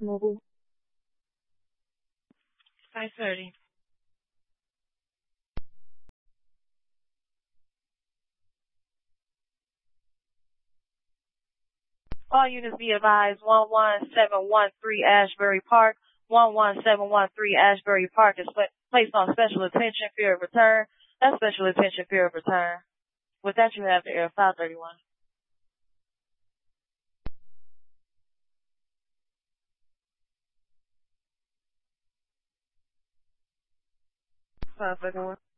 Mobile. 5:30. All units be advised, 11713 Ashbury Park. 11713 Ashbury Park is placed on special attention, fear of return. That's special attention, fear of return. With that, you have the air 531. 531.